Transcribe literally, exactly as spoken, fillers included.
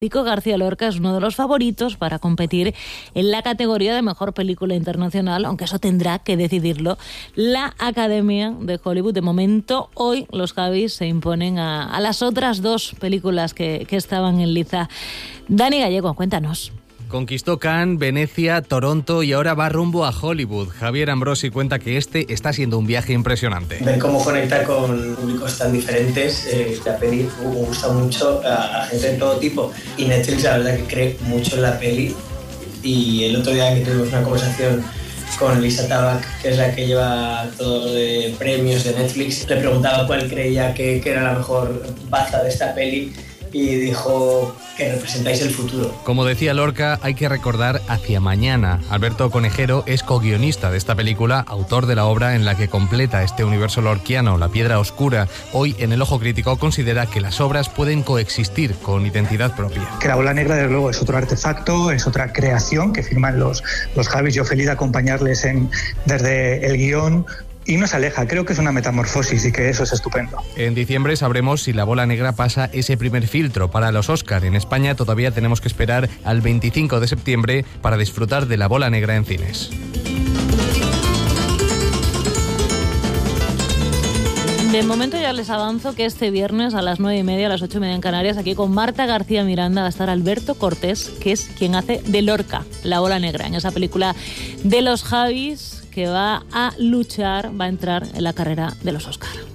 Federico García Lorca es uno de los favoritos para competir en la categoría de mejor película internacional, aunque eso tendrá que decidirlo la Academia de Hollywood. De momento, hoy los Javis se imponen a, a las otras dos películas que, que estaban en liza. Dani Gallego, cuéntanos. Conquistó Cannes, Venecia, Toronto y ahora va rumbo a Hollywood. Javier Ambrosi cuenta que este está siendo un viaje impresionante. Ver cómo conecta con públicos tan diferentes. Eh, la peli me gusta mucho a, a gente de todo tipo. Y Netflix la verdad que cree mucho en la peli. Y el otro día que tuvimos una conversación con Lisa Tabac, que es la que lleva todo lo de premios de Netflix, le preguntaba cuál creía que, que era la mejor baza de esta peli. Y dijo que representáis el futuro. Como decía Lorca, hay que recordar Hacia Mañana. Alberto Conejero es co-guionista de esta película, autor de la obra en la que completa este universo lorquiano, La Piedra Oscura. Hoy, en El Ojo Crítico, considera que las obras pueden coexistir con identidad propia. Que La Bola Negra, desde luego, es otro artefacto, es otra creación que firman los, los Javis. Yo feliz de acompañarles en, desde el guión. Y nos aleja, creo que es una metamorfosis y que eso es estupendo. En diciembre sabremos si La Bola Negra pasa ese primer filtro para los Oscar. En España todavía tenemos que esperar al veinticinco de septiembre para disfrutar de La Bola Negra en cines. De momento ya les avanzo que este viernes a las nueve y media, a las ocho y media en Canarias, aquí con Marta García Miranda va a estar Alberto Cortés, que es quien hace de Lorca, La Bola Negra, en esa película de los Javis que va a luchar, va a entrar en la carrera de los Oscar.